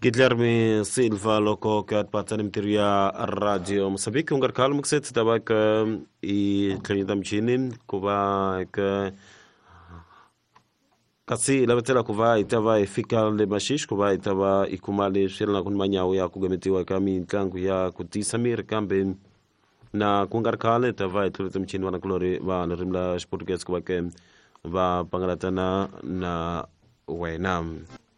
Guilherme Silva loko kat patani mtiria radio Mozambique ungar kalm kset tabak I kanyita mchini kuba ka kasi labatela kuva itava ifika le mashish kuva itava ikumale shela kun manyao ya kugametiwa kami kangu ya kutisamir kambe na kungar kale tava itulita mchini wana klore va na rimla português kuba ke va pangalatana na wenam